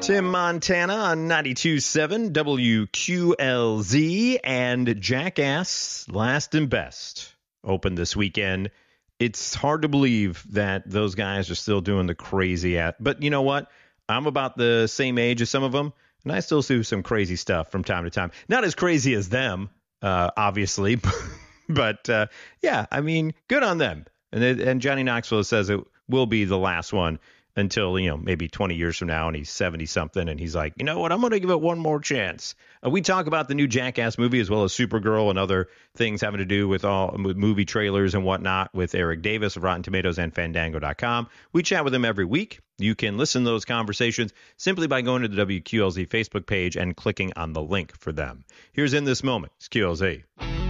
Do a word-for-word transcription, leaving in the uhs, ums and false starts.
Tim Montana on ninety-two point seven W Q L Z, and Jackass Last and Best opened this weekend. It's hard to believe that those guys are still doing the crazy at, but you know what? I'm about the same age as some of them, and I still do some crazy stuff from time to time. Not as crazy as them, uh, obviously, but uh, yeah, I mean, good on them. And, it, and Johnny Knoxville says it will be the last one until, you know, maybe twenty years from now, and he's seventy something, and he's like, you know what, I'm going to give it one more chance. Uh, we talk about the new Jackass movie as well as Supergirl and other things having to do with all with movie trailers and whatnot with Eric Davis of Rotten Tomatoes and Fandango dot com. We chat with him every week. You can listen to those conversations simply by going to the W Q L Z Facebook page and clicking on the link for them. Here's In This Moment. It's Q L Z.